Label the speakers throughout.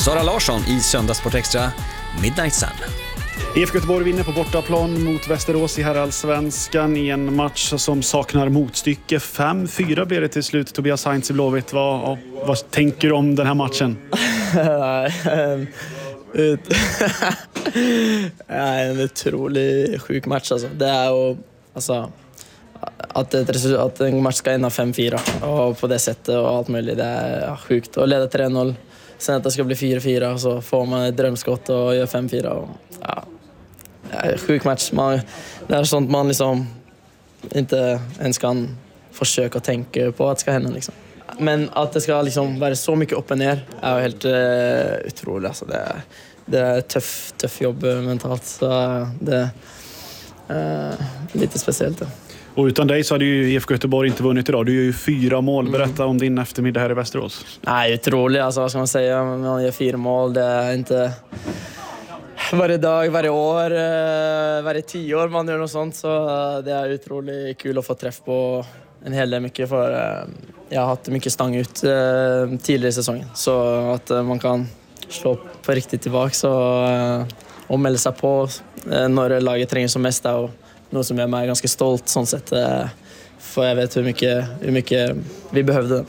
Speaker 1: Sara Larsson i Söndagssport Extra, Midnight Sun.
Speaker 2: IFK Göteborg vinner på bortaplan mot Västerås i herrallsvenskan i en match som saknar motstycke. 5-4 blev det till slut. Tobias Heinz i Blåvitt. Vad tänker du om den här matchen?
Speaker 3: En otroligt sjuk match alltså. Det är och alltså att en match ska ända 5-4 och på det sättet och allt möjligt, det är sjukt. Och leda 3-0, sen att det ska bli 4-4 och så får man ett drömskott och gör 5-4 och sjuk match. Det är sånt man liksom inte ens kan försöka tänka på att det ska hända liksom. Men att det ska liksom vara så mycket upp och ner är helt otroligt alltså. Det är tuff jobb mentalt, så det är lite speciellt.
Speaker 2: Och utan dig så hade ju IFK Göteborg inte vunnit idag. Du gör ju 4 mål. Berätta om din eftermiddag här i Västerås.
Speaker 3: Nej, otroligt. Alltså, vad ska man säga? Man gör 4 mål. Det är inte varje dag, varje år, varje 10 år man gör något sånt. Så det är otroligt kul att få träff på en hel del mycket. För jag har haft mycket stang ut tidigare i säsongen. Så att man kan slå på riktigt tillbaka och melda sig på när laget tränger som mest. Och något som jag är ganska stolt sånt sätt, för jag vet hur mycket vi behövde.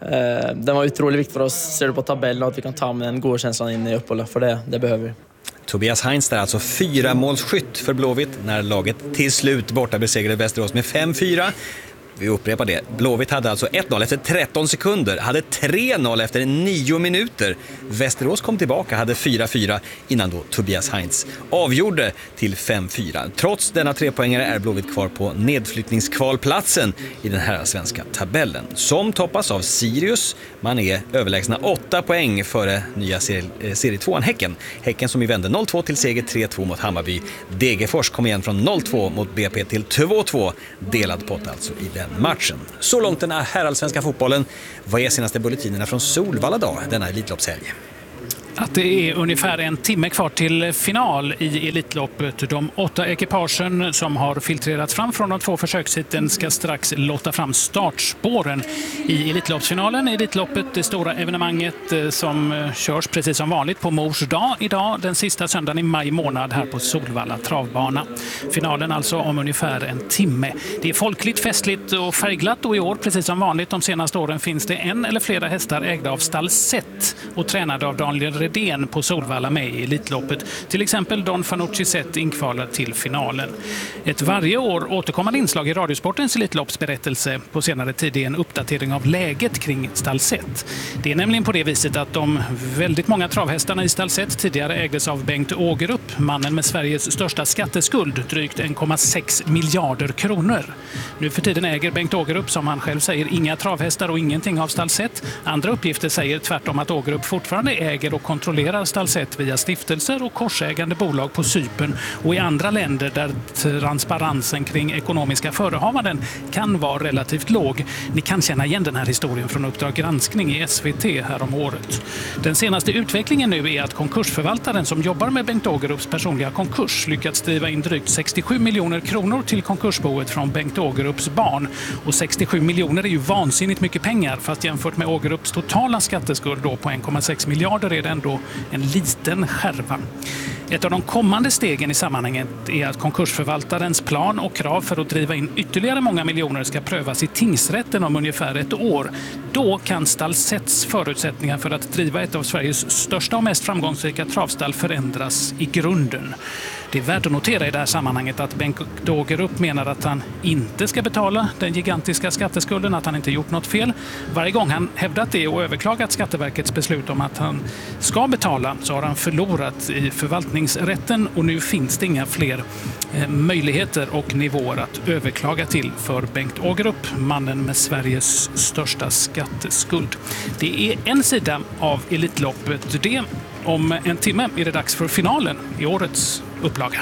Speaker 3: Det var otroligt viktigt för oss, ser du på tabellen, att vi kan ta med en god känsla in i uppehållet, för det behöver vi.
Speaker 1: Tobias Heinz är alltså 4-målsskytt för Blåvitt när laget till slut borta besegrade Västerås med 5-4. Vi upprepar det. Blåvitt hade alltså 1-0 efter 13 sekunder, hade 3-0 efter 9 minuter. Västerås kom tillbaka, hade 4-4 innan då Tobias Heinz avgjorde till 5-4. Trots denna 3-poängare är Blåvitt kvar på nedflyttningskvalplatsen i den här svenska tabellen, som toppas av Sirius. Man är överlägsna 8 poäng före nya serie 2-an Häcken. Häcken som ju vände 0-2 till seger 3-2 mot Hammarby. Degerfors kom igen från 0-2 mot BP till 2-2. Delad pott alltså i den matchen. Så långt den här herrallsvenska fotbollen. Vad är senaste bulletinerna från Solvalla då, denna elitloppshelg?
Speaker 4: Att det är ungefär en timme kvar till final i Elitloppet. De 8 ekipagen som har filtrerats fram från de 2 försökshiten ska strax lotta fram startspåren i Elitloppsfinalen. Elitloppet, det stora evenemanget som körs precis som vanligt på Mors dag idag, den sista söndagen i maj månad här på Solvalla travbana. Finalen alltså om ungefär en timme. Det är folkligt, festligt och färgglatt, och i år, precis som vanligt de senaste åren, finns det en eller flera hästar ägda av stall Zet och tränade av Daniel Redén på Solvalla med i Elitloppet. Till exempel Don Fanucci Zet inkvalar till finalen. Ett varje år återkommande inslag i Radiosportens Elitloppsberättelse på senare tid är en uppdatering av läget kring stall Zet. Det är nämligen på det viset att de väldigt många travhästarna i stall Zet tidigare ägdes av Bengt Ågerup, mannen med Sveriges största skatteskuld, drygt 1,6 miljarder kronor. Nu för tiden äger Bengt Ågerup, som han själv säger, inga travhästar och ingenting av stall Zet. Andra uppgifter säger tvärtom att Ågerup fortfarande äger och kontrollerar stall Zet via stiftelser och korsägande bolag på Cypern och i andra länder där transparensen kring ekonomiska förehavanden kan vara relativt låg. Ni kan känna igen den här historien från Uppdrag granskning i SVT här om året. Den senaste utvecklingen nu är att konkursförvaltaren som jobbar med Bengt Ågerups personliga konkurs lyckats driva in drygt 67 miljoner kronor till konkursboet från Bengt Ågerups barn. Och 67 miljoner är ju vansinnigt mycket pengar, fast jämfört med Ågerups totala skatteskuld då på 1,6 miljarder är det ändå en liten skärva. Ett av de kommande stegen i sammanhanget är att konkursförvaltarens plan och krav för att driva in ytterligare många miljoner ska prövas i tingsrätten om ungefär ett år. Då kan stall Zets förutsättningar för att driva ett av Sveriges största och mest framgångsrika travstall förändras i grunden. Det är värt att notera i det här sammanhanget att Bengt Ågerup menar att han inte ska betala den gigantiska skatteskulden, att han inte gjort något fel. Varje gång han hävdat det och överklagat Skatteverkets beslut om att han ska betala, så har han förlorat i förvaltningsrätten, och nu finns det inga fler möjligheter och nivåer att överklaga till för Bengt Ågerup, mannen med Sveriges största skatteskuld. Det är en sida av Elitloppet. Det om en timme är det dags för finalen i årets upplaga.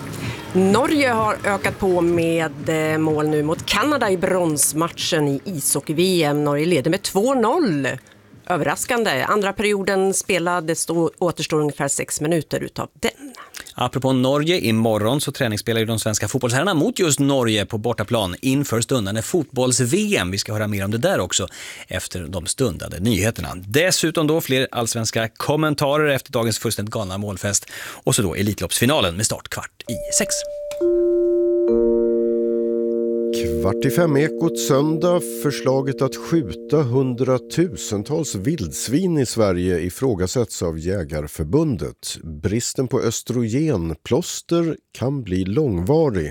Speaker 5: Norge har ökat på med mål nu mot Kanada i bronsmatchen i ishockey-VM. Norge leder med 2-0. överraskande. Andra perioden spelades, då återstår ungefär 6 minuter utav den.
Speaker 1: Apropå Norge, imorgon så träningsspelar ju de svenska fotbollsherrarna mot just Norge på bortaplan inför stundande fotbolls-VM. Vi ska höra mer om det där också efter de stundade nyheterna. Dessutom då fler allsvenska kommentarer efter dagens fullständigt galna målfest. Och så då Elitloppsfinalen med start 4:45.
Speaker 6: 4:45 söndag. Förslaget att skjuta 100,000-tals vildsvin i Sverige ifrågasätts av Jägarförbundet. Bristen på östrogenplåster kan bli långvarig.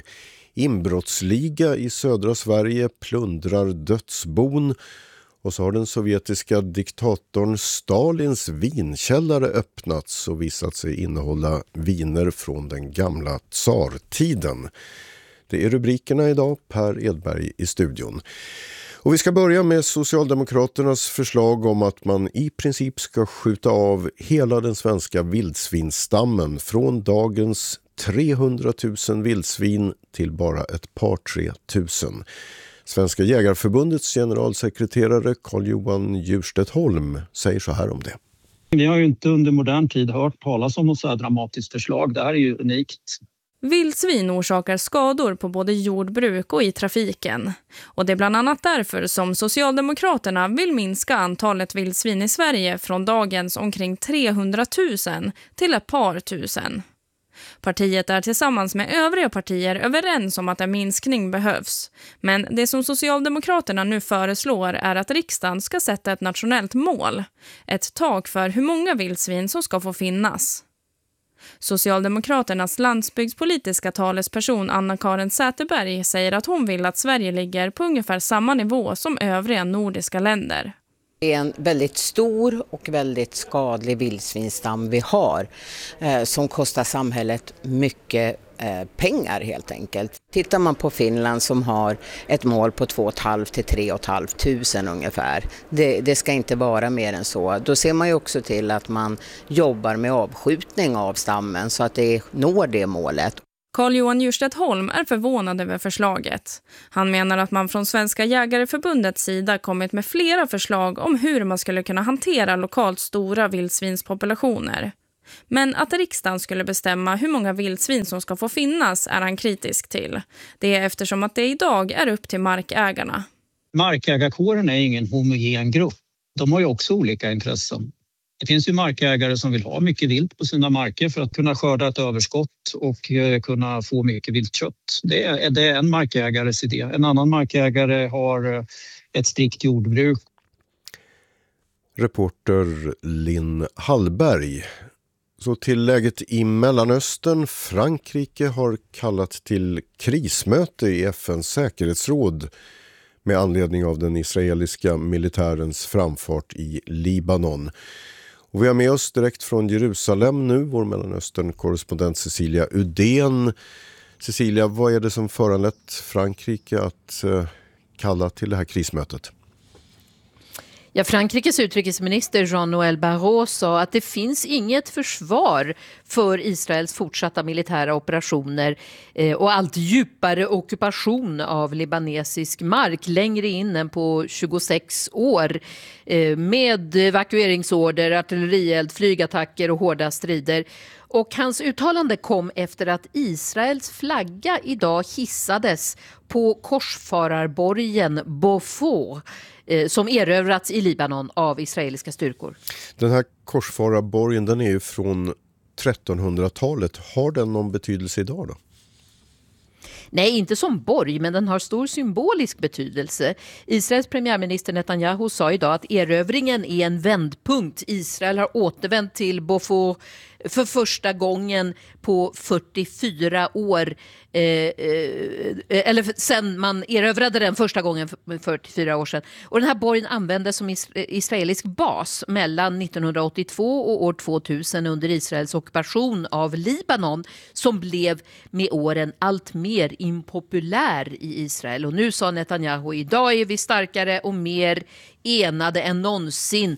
Speaker 6: Inbrottsliga i södra Sverige plundrar dödsbon. Och så har den sovjetiska diktatorn Stalins vinkällare öppnats och visat sig innehålla viner från den gamla tsartiden. Det är rubrikerna idag, Per Edberg i studion. Och vi ska börja med Socialdemokraternas förslag om att man i princip ska skjuta av hela den svenska vildsvinstammen från dagens 300 000 vildsvin till bara ett par 3 000. Svenska Jägarförbundets generalsekreterare Carl-Johan Djurstedt Holm säger så här om det.
Speaker 7: Vi har ju inte under modern tid hört talas om något så här dramatiskt förslag. Det här är ju unikt.
Speaker 8: Vildsvin orsakar skador på både jordbruk och i trafiken. Och det är bland annat därför som Socialdemokraterna vill minska antalet vildsvin i Sverige från dagens omkring 300 000 till ett par tusen. Partiet är tillsammans med övriga partier överens om att en minskning behövs. Men det som Socialdemokraterna nu föreslår är att riksdagen ska sätta ett nationellt mål. Ett tak för hur många vildsvin som ska få finnas. Socialdemokraternas landsbygdspolitiska talesperson Anna-Karin Säterberg säger att hon vill att Sverige ligger på ungefär samma nivå som övriga nordiska länder.
Speaker 9: Det är en väldigt stor och väldigt skadlig vildsvinstam vi har som kostar samhället mycket pengar helt enkelt. Tittar man på Finland som har ett mål på 2 500 till 3 500 ungefär. Det ska inte vara mer än så. Då ser man ju också till att man jobbar med avskjutning av stammen så att det når det målet.
Speaker 8: Carl-Johan Djurstedt Holm är förvånad över förslaget. Han menar att man från Svenska Jägareförbundets sida kommit med flera förslag om hur man skulle kunna hantera lokalt stora vildsvinspopulationer. Men att riksdagen skulle bestämma hur många vildsvin som ska få finnas är han kritisk till. Det är eftersom att det idag är upp till markägarna.
Speaker 7: Markägarkåren är ingen homogen grupp. De har ju också olika intressen. Det finns ju markägare som vill ha mycket vilt på sina marker för att kunna skörda ett överskott och kunna få mycket viltkött. Det är en markägares idé. En annan markägare har ett strikt jordbruk.
Speaker 6: Reporter Linn Hallberg. Så till läget i Mellanöstern. Frankrike har kallat till krismöte i FN:s säkerhetsråd med anledning av den israeliska militärens framfart i Libanon. Och vi har med oss direkt från Jerusalem nu vår Mellanöstern-korrespondent Cecilia Udén. Cecilia, vad är det som föranlett Frankrike att kalla till det här krismötet?
Speaker 10: Ja, Frankrikes utrikesminister Jean-Noël Barrot sa att det finns inget försvar för Israels fortsatta militära operationer och allt djupare ockupation av libanesisk mark längre in än på 26 år med evakueringsorder, artillerield, flygattacker och hårda strider. Och hans uttalande kom efter att Israels flagga idag hissades på korsfararborgen Beaufort som erövrats i Libanon av israeliska styrkor. Den här korsfararborgen, den är ju från 1300-talet. Har den någon betydelse idag då? Nej, inte som borg, men den har stor symbolisk betydelse. Israels premiärminister Netanyahu sa idag att erövringen är en vändpunkt. Israel har återvänt till Beaufort för första gången på 44 år. Eller sen man erövrade den första gången för 44 år sedan. Och den här borgen användes som israelisk bas mellan 1982 och år 2000 under Israels ockupation av Libanon, som blev med åren allt mer impopulär i Israel. Och nu sa Netanyahu, idag är vi starkare och mer enade än någonsin.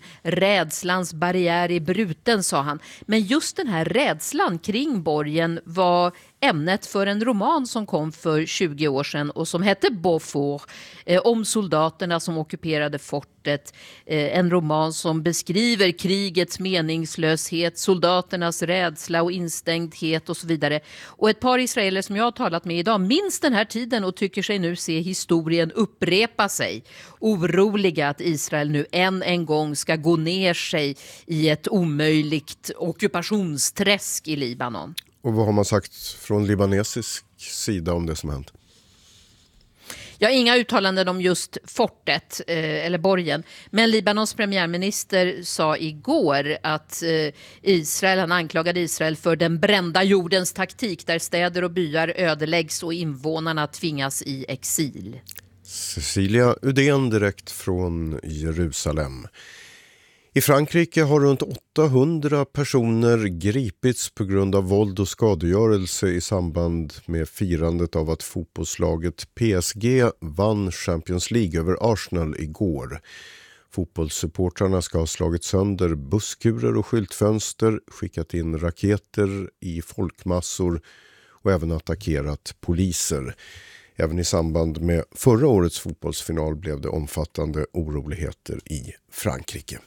Speaker 10: Rädslans barriär är bruten, sa han. Men just den här rädslan kring borgen var ämnet för en roman som kom för 20 år sedan och som hette Beaufort, om soldaterna som ockuperade fortet. En roman som beskriver krigets meningslöshet, soldaternas rädsla och instängdhet och så vidare. Och ett par israeler som jag har talat med idag minns den här tiden och tycker sig nu se historien upprepa sig. Oroliga att Israel nu än en gång ska gå ner sig i ett omöjligt ockupationsträsk i Libanon.
Speaker 6: Och vad har man sagt från libanesisk sida om det som hänt?
Speaker 10: Jag har inga uttalanden om just fortet eller borgen. Men Libanons premiärminister sa igår att han anklagade Israel för den brända jordens taktik där städer och byar ödeläggs och invånarna tvingas i exil.
Speaker 6: Cecilia Udén direkt från Jerusalem. I Frankrike har runt 800 personer gripits på grund av våld och skadegörelse i samband med firandet av att fotbollslaget PSG vann Champions League över Arsenal igår. Fotbollssupportrarna ska ha slagit sönder busskurer och skyltfönster, skickat in raketer i folkmassor och även attackerat poliser. Även i samband med förra årets fotbollsfinal blev det omfattande oroligheter i Frankrike.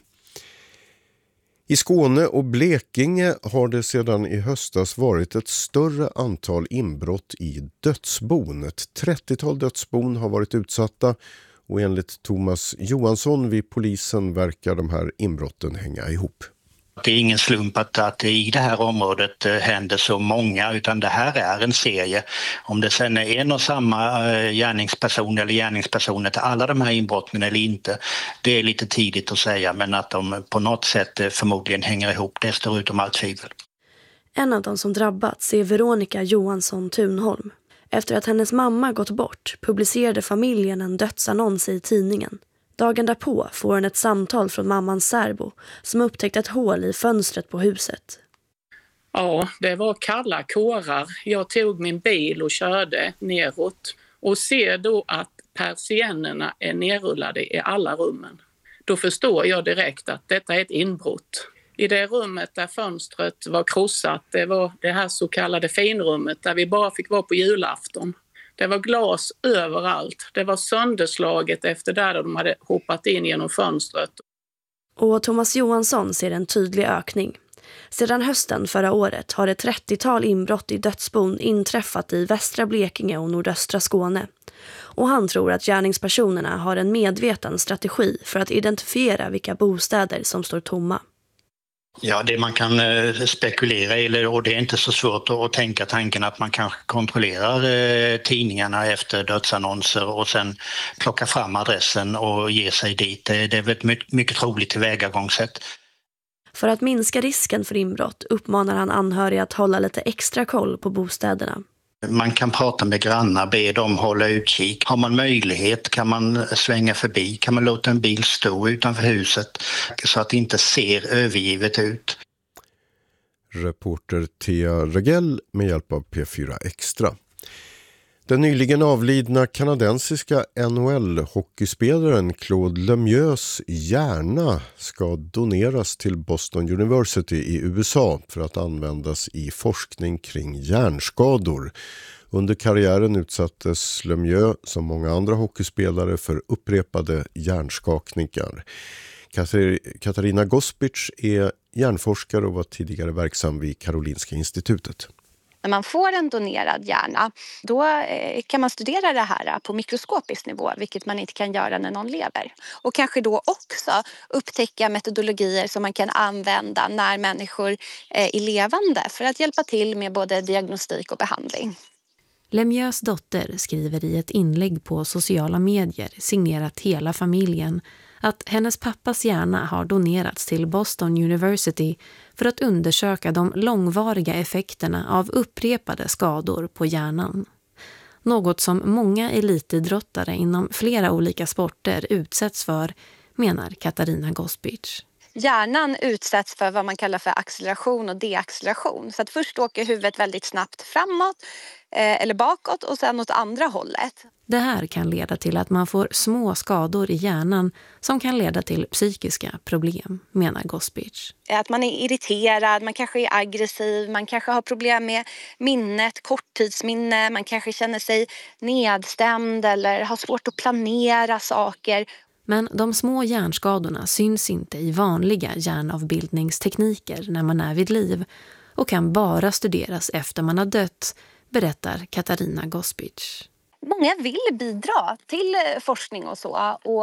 Speaker 6: I Skåne och Blekinge har det sedan i höstas varit ett större antal inbrott i dödsbon. Ett 30-tal dödsbon har varit utsatta och enligt Thomas Johansson vid polisen verkar de här inbrotten hänga ihop.
Speaker 11: Det är ingen slump att i det här området händer så många, utan det här är en serie. Om det sen är en och samma gärningsperson eller gärningspersoner till alla de här inbrotten eller inte, det är lite tidigt att säga, men att de på något sätt förmodligen hänger ihop, det står utom allt tvivel.
Speaker 12: En av de som drabbats är Veronica Johansson Thunholm. Efter att hennes mamma gått bort publicerade familjen en dödsannons i tidningen. Dagen därpå får hon ett samtal från mammans särbo som upptäckt ett hål i fönstret på huset.
Speaker 13: Ja, det var kalla kårar. Jag tog min bil och körde neråt och ser då att persiennerna är nerrullade i alla rummen. Då förstår jag direkt att detta är ett inbrott. I det rummet där fönstret var krossat, det var det här så kallade finrummet där vi bara fick vara på julafton. Det var glas överallt. Det var sönderslaget efter där de hade hoppat in genom fönstret.
Speaker 12: Och Thomas Johansson ser en tydlig ökning. Sedan hösten förra året har ett 30-tal inbrott i dödsbon inträffat i västra Blekinge och nordöstra Skåne. Och han tror att gärningspersonerna har en medveten strategi för att identifiera vilka bostäder som står tomma.
Speaker 11: Ja, det man kan spekulera i, och det är inte så svårt att tänka tanken att man kanske kontrollerar tidningarna efter dödsannonser och sen plockar fram adressen och ger sig dit. Det är väl ett mycket troligt tillvägagångssätt.
Speaker 12: För att minska risken för inbrott uppmanar han anhöriga att hålla lite extra koll på bostäderna.
Speaker 11: Man kan prata med grannar, be dem hålla utkik. Har man möjlighet kan man svänga förbi, kan man låta en bil stå utanför huset så att det inte ser övergivet ut.
Speaker 6: Reporter Thea Regell med hjälp av P4 Extra. Den nyligen avlidna kanadensiska NHL-hockeyspelaren Claude Lemieux hjärna ska doneras till Boston University i USA för att användas i forskning kring hjärnskador. Under karriären utsattes Lemieux som många andra hockeyspelare för upprepade hjärnskakningar. Katarina Gospic är hjärnforskare och var tidigare verksam vid Karolinska institutet.
Speaker 14: När man får en donerad hjärna, då kan man studera det här på mikroskopisk nivå, vilket man inte kan göra när någon lever. Och kanske då också upptäcka metodologier som man kan använda när människor är levande för att hjälpa till med både diagnostik och behandling.
Speaker 15: Lemieux dotter skriver i ett inlägg på sociala medier signerat hela familjen att hennes pappas hjärna har donerats till Boston University för att undersöka de långvariga effekterna av upprepade skador på hjärnan. Något som många elitidrottare inom flera olika sporter utsätts för, menar Katarina Gospic.
Speaker 14: Hjärnan utsätts för vad man kallar för acceleration och deacceleration. Så att först åker huvudet väldigt snabbt framåt eller bakåt och sen åt andra hållet.
Speaker 15: Det här kan leda till att man får små skador i hjärnan som kan leda till psykiska problem, menar Gospic.
Speaker 14: Att man är irriterad, man kanske är aggressiv, man kanske har problem med minnet, korttidsminne, man kanske känner sig nedstämd eller har svårt att planera saker.
Speaker 15: Men de små hjärnskadorna syns inte i vanliga hjärnavbildningstekniker när man är vid liv och kan bara studeras efter man har dött, berättar Katarina Gospic.
Speaker 14: Många vill bidra till forskning och så. Och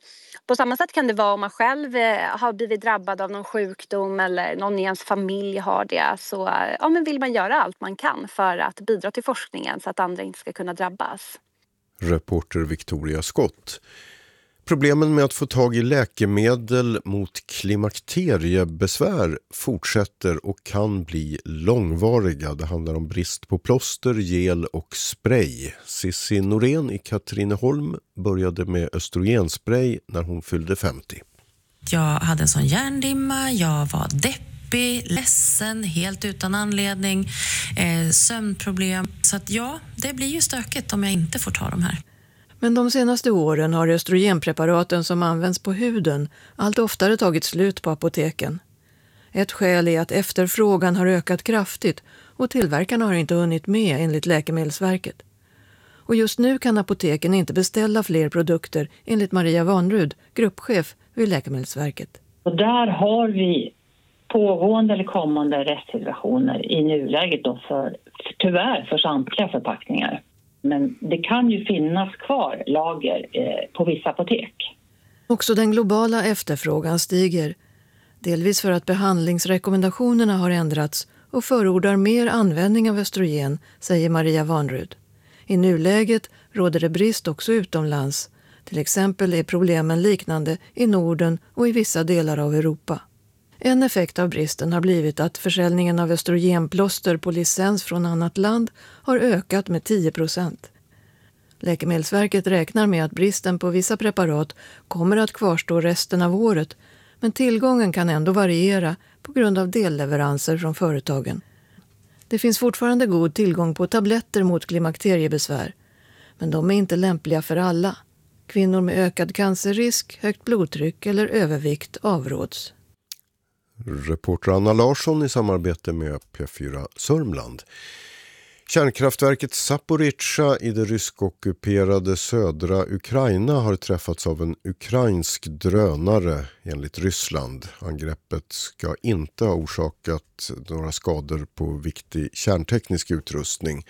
Speaker 14: på samma sätt kan det vara om man själv har blivit drabbad av någon sjukdom eller någon i ens familj har det. Så men vill man göra allt man kan för att bidra till forskningen så att andra inte ska kunna drabbas.
Speaker 6: Reporter Victoria Scott. Problemen med att få tag i läkemedel mot klimakteriebesvär fortsätter och kan bli långvariga. Det handlar om brist på plåster, gel och spray. Cissi Norén i Katrineholm började med östrogenspray när hon fyllde 50.
Speaker 16: Jag hade en sån hjärndimma, jag var deppig, ledsen, helt utan anledning, sömnproblem. Så att det blir ju stökigt om jag inte får ta de här.
Speaker 17: Men de senaste åren har östrogenpreparaten som används på huden allt oftare tagit slut på apoteken. Ett skäl är att efterfrågan har ökat kraftigt och tillverkarna har inte hunnit med enligt Läkemedelsverket. Och just nu kan apoteken inte beställa fler produkter enligt Maria Vanrud, gruppchef vid Läkemedelsverket.
Speaker 18: Och där har vi pågående eller kommande restsituationer i nuläget då tyvärr för samtliga förpackningar. Men det kan ju finnas kvar lager på vissa apotek.
Speaker 17: Också den globala efterfrågan stiger. Delvis för att behandlingsrekommendationerna har ändrats och förordar mer användning av östrogen, säger Maria Vanrud. I nuläget råder det brist också utomlands. Till exempel är problemen liknande i Norden och i vissa delar av Europa. En effekt av bristen har blivit att försäljningen av östrogenplåster på licens från annat land har ökat med 10%. Läkemedelsverket räknar med att bristen på vissa preparat kommer att kvarstå resten av året, men tillgången kan ändå variera på grund av delleveranser från företagen. Det finns fortfarande god tillgång på tabletter mot klimakteriebesvär, men de är inte lämpliga för alla. Kvinnor med ökad cancerrisk, högt blodtryck eller övervikt avråds.
Speaker 6: Reporter Anna Larsson i samarbete med P4 Sörmland. Kärnkraftverket Zaporizjzja i det ryskockuperade södra Ukraina har träffats av en ukrainsk drönare enligt Ryssland. Angreppet ska inte ha orsakat några skador på viktig kärnteknisk utrustning.